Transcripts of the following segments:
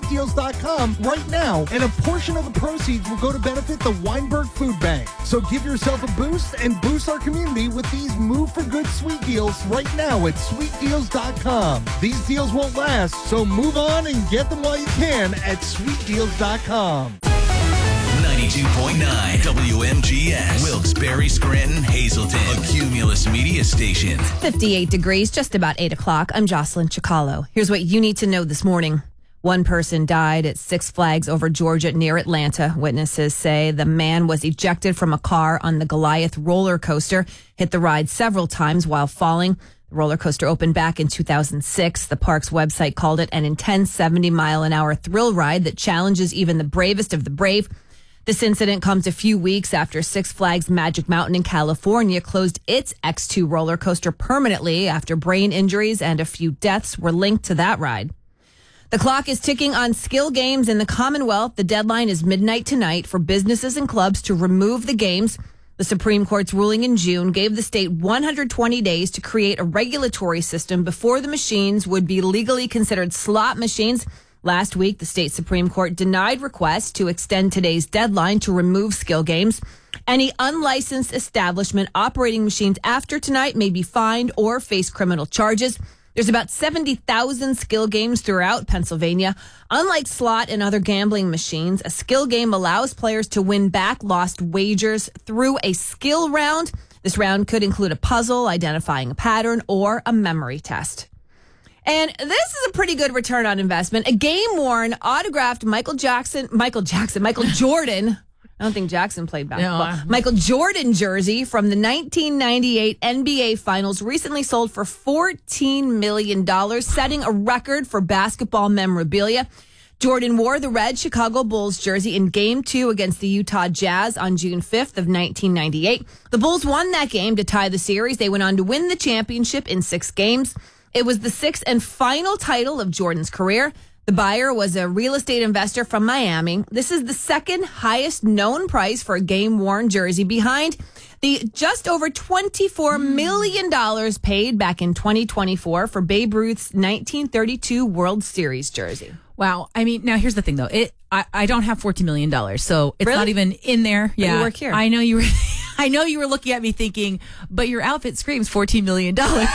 sweetdeals.com right now, and a portion of the proceeds will go to benefit the Weinberg Food Bank. So give yourself a boost and boost our community with these Move for Good sweet deals right now at sweetdeals.com. These deals won't last, so move on and get them while you can at sweetdeals.com. 92.9 WMGS, Wilkes-Barre, Scranton, Hazleton, a Cumulus Media Station. 58 degrees, just about 8 o'clock. I'm Jocelyn Chicalo. Here's what you need to know this morning. One person died at Six Flags over Georgia near Atlanta. Witnesses say the man was ejected from a car on the Goliath roller coaster, hit the ride several times while falling. The roller coaster opened back in 2006. The park's website called it an intense 70-mile-an-hour thrill ride that challenges even the bravest of the brave. This incident comes a few weeks after Six Flags Magic Mountain in California closed its X2 roller coaster permanently after brain injuries and a few deaths were linked to that ride. The clock is ticking on skill games in the Commonwealth. The deadline is midnight tonight for businesses and clubs to remove the games. The Supreme Court's ruling in June gave the state 120 days to create a regulatory system before the machines would be legally considered slot machines. Last week, the state Supreme Court denied requests to extend today's deadline to remove skill games. Any unlicensed establishment operating machines after tonight may be fined or face criminal charges. There's about 70,000 skill games throughout Pennsylvania. Unlike slot and other gambling machines, a skill game allows players to win back lost wagers through a skill round. This round could include a puzzle, identifying a pattern, or a memory test. And this is a pretty good return on investment. A game-worn, autographed Michael Jordan. I don't think Jackson played basketball. No. Michael Jordan jersey from the 1998 NBA Finals recently sold for $14 million, setting a record for basketball memorabilia. Jordan wore the red Chicago Bulls jersey in Game 2 against the Utah Jazz on June 5th of 1998. The Bulls won that game to tie the series. They went on to win the championship in 6 games. It was the 6th and final title of Jordan's career. The buyer was a real estate investor from Miami. This is the second highest known price for a game-worn jersey behind the just over $24 million paid back in 2024 for Babe Ruth's 1932 World Series jersey. Wow. I mean, now here's the thing, though. I don't have $14 million, so it's really? Not even in there. But you work here. I know you were. I know you were looking at me thinking, but your outfit screams $14 million.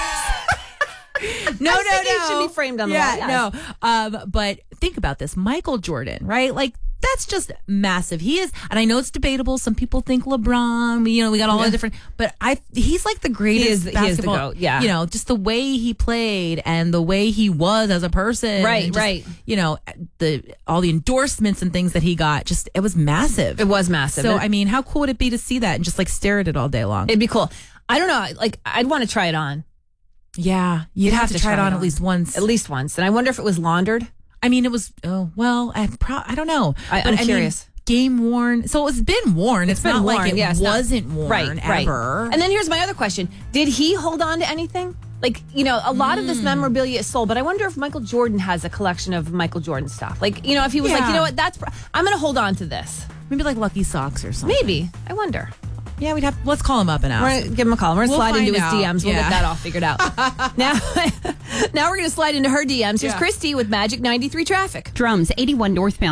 No. It should be framed on the wall. Yes. No. But think about this. Michael Jordan, right? Like, that's just massive. He is, and I know it's debatable. Some people think LeBron, we got all the different, but he's like the greatest basketball. He is the GOAT, yeah. Just the way he played and the way he was as a person. Right, just, right. All the endorsements and things that he got, it was massive. It was massive. So, I mean, how cool would it be to see that and just stare at it all day long? It'd be cool. I don't know. I'd want to try it on. Yeah, you'd have to try it on at least once. At least once. And I wonder if it was laundered. I mean, it was, I don't know. I'm curious. Game worn. So it's been worn. It's been not worn. like it wasn't worn ever. And then here's my other question. Did he hold on to anything? A lot of this memorabilia is sold, but I wonder if Michael Jordan has a collection of Michael Jordan stuff. If he was like, you know what, I'm going to hold on to this. Maybe like Lucky Socks or something. Maybe. I wonder. Yeah, let's call him up and ask. We're gonna give him a call. We're gonna slide into his DMs. We'll get that all figured out. Now we're gonna slide into her DMs. Here's Christy with Magic 93 Traffic. Drums, 81 northbound.